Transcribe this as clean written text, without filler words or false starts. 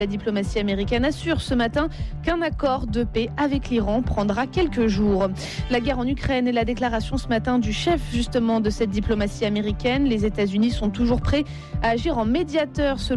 La diplomatie américaine assure ce matin qu'un accord de paix avec l'Iran prendra quelques jours. La guerre en Ukraine et la déclaration ce matin du chef justement de cette diplomatie américaine. Les États-Unis sont toujours prêts à agir en médiateur selon